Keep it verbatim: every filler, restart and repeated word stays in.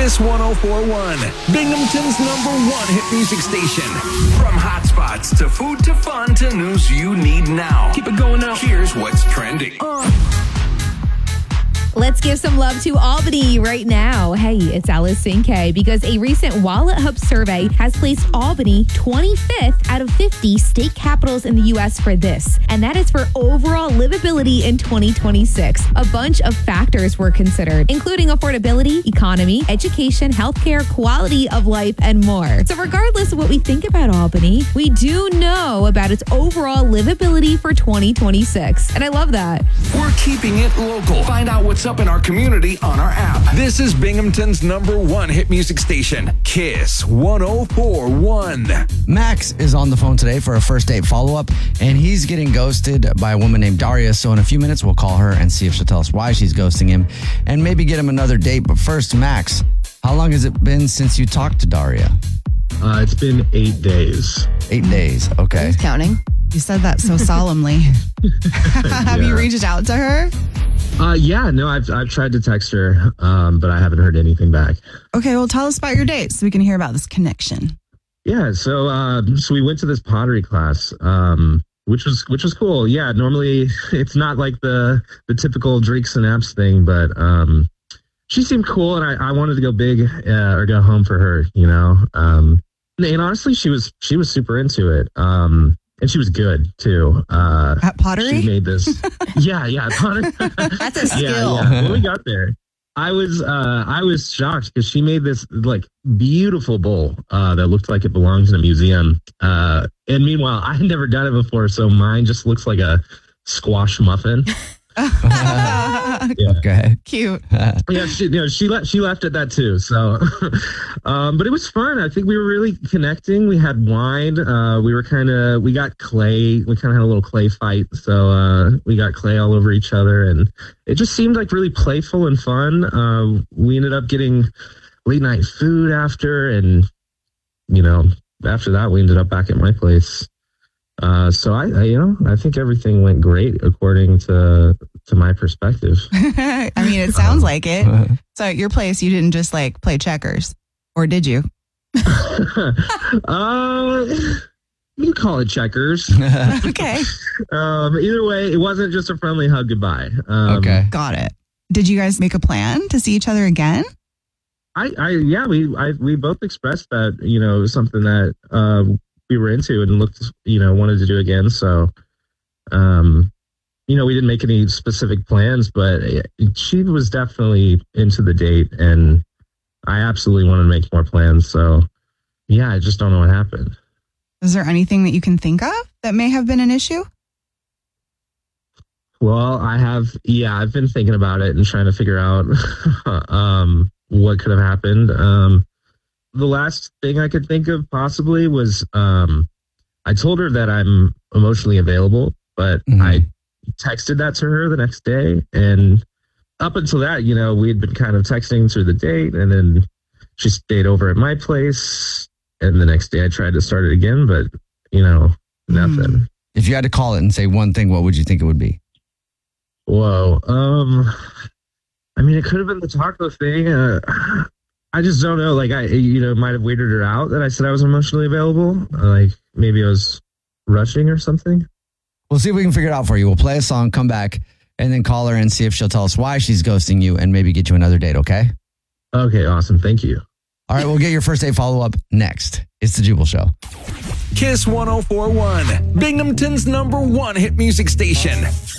Kiss one oh four point one, Binghamton's number one hit music station. From hotspots to food to fun to news you need now. Keep it going now. Here's what's trending. Uh. Let's give some love to Albany right now. Hey, it's Alice Cinque, because a recent Wallet Hub survey has placed Albany twenty-fifth out of fifty state capitals in the U S for this, and that is for overall livability in twenty twenty-six. A bunch of factors were considered, including affordability, economy, education, healthcare, quality of life, and more. So regardless of what we think about Albany, we do know about its overall livability for twenty twenty-six, and I love that. We're keeping it local. Find out what's up in our community on our app. This is Binghamton's number one hit music station, Kiss one oh four point one. Max is on the phone today for a first date follow-up, and he's getting ghosted by a woman named Daria. So in a few minutes, we'll call her and see if she'll tell us why she's ghosting him and maybe get him another date. But first, Max, how long has it been since you talked to Daria? Uh, it's been eight days. Eight days, okay. Who's counting? You said that so solemnly. Have Yeah. you reached out to her? Uh, yeah, no, I've I've tried to text her, um, but I haven't heard anything back. Okay, well, tell us about your date so we can hear about this connection. Yeah, so uh, so we went to this pottery class, um, which was which was cool. Yeah, normally it's not like the the typical drinks and apps thing, but um, she seemed cool, and I, I wanted to go big uh, or go home for her, you know. Um, and, and honestly, she was she was super into it. Um, And she was good, too. Uh, At pottery? She made this. yeah, yeah. Pottery. That's a skill. Yeah, yeah. When we got there, I was uh, I was shocked because she made this like beautiful bowl uh, that looked like it belongs in a museum. Uh, and meanwhile, I had never done it before, so mine just looks like a squash muffin. Yeah. Okay. Cute. Yeah, she, you know, she left. She left at that too. So, um, but it was fun. I think we were really connecting. We had wine. Uh, we were kind of. We got clay. We kind of had a little clay fight. So uh, we got clay all over each other, and it just seemed like really playful and fun. Uh, we ended up getting late night food after, and you know, after that, we ended up back at my place. Uh, so I, I, you know, I think everything went great according to to my perspective. I mean, it sounds like it. So at your place, you didn't just like play checkers, or did you? uh, you can call it checkers. Okay. Um, either way, it wasn't just a friendly hug goodbye. Um, Okay. Got it. Did you guys make a plan to see each other again? I, I, yeah, we, I, we both expressed that, you know, it was something that uh, we were into and looked, you know, wanted to do again. So, um, you know, we didn't make any specific plans, but she was definitely into the date, and I absolutely wanted to make more plans. So, yeah, I just don't know what happened. Is there anything that you can think of that may have been an issue? Well, I have, yeah, I've been thinking about it and trying to figure out um, what could have happened. Um, the last thing I could think of possibly was um, I told her that I'm emotionally available, but mm-hmm. I texted that to her the next day. And up until that, you know, we'd been kind of texting through the date, and then she stayed over at my place. And the next day I tried to start it again, but, you know, nothing. If you had to call it and say one thing, what would you think it would be? Whoa. Um, I mean, it could have been the taco thing. Uh, I just don't know. Like, I, you know, might have weirded her out that I said I was emotionally available. Like, maybe I was rushing or something. We'll see if we can figure it out for you. We'll play a song, come back, and then call her and see if she'll tell us why she's ghosting you and maybe get you another date, okay? Okay, awesome. Thank you. All right, we'll get your first date follow-up next. It's The Jubal Show. Kiss one oh four point one, Binghamton's number one hit music station.